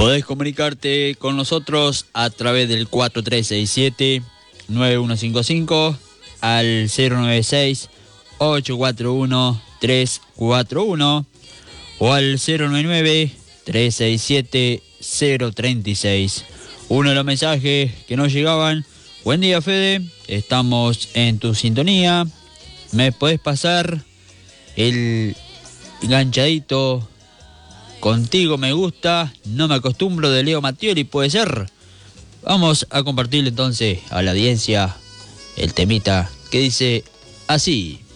Podés comunicarte con nosotros a través del 4367-9155 al 096-841-341 o al 099-367-036. Uno de los mensajes que nos llegaban: buen día, Fede, estamos en tu sintonía. ¿Me podés pasar el ganchadito Contigo me gusta, no me acostumbro, de Leo Mattioli? ¿Puede ser? Vamos a compartirle entonces a la audiencia el temita que dice así.